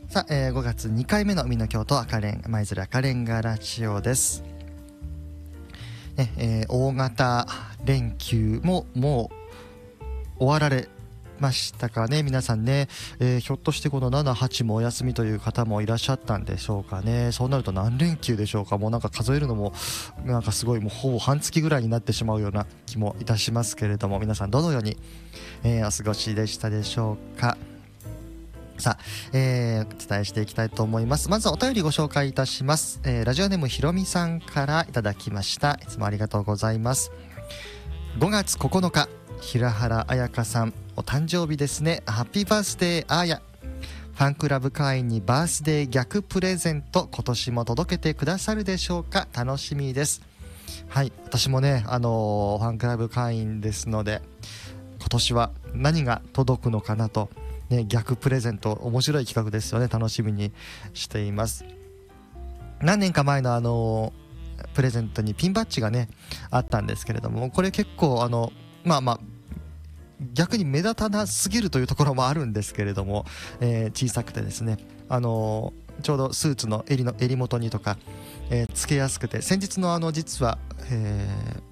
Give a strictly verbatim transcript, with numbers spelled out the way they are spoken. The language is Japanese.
さあ、えー、ごがつにかいめの海の京都赤レン舞鶴赤レンガラジオです、ねえー、大型連休ももう終わられましたかね皆さんね、えー、ひょっとしてこのなな、はちもお休みという方もいらっしゃったんでしょうかね。そうなると何連休でしょうか。もうなんか数えるのもなんかすごいもうほぼ半月ぐらいになってしまうような気もいたしますけれども、皆さんどのように、えー、お過ごしでしたでしょうか。さあ、えー、お伝えしていきたいと思います。まずはお便りご紹介いたします、えー、ラジオネームひろみさんからいただきました。いつもありがとうございます。ごがつここのか、平原綾香さんお誕生日ですね。ハッピーバースデーあーや。ファンクラブ会員にバースデー逆プレゼント今年も届けてくださるでしょうか。楽しみです。はい、私もね、あのー、ファンクラブ会員ですので今年は何が届くのかなとね、逆プレゼント面白い企画ですよね。楽しみにしています。何年か前のあのプレゼントにピンバッジがねあったんですけれども、これ結構あのまあまあ逆に目立たなすぎるというところもあるんですけれども、えー、小さくてですね、あのちょうどスーツの襟の襟元にとか、えー、つけやすくて、先日のあの実は、えー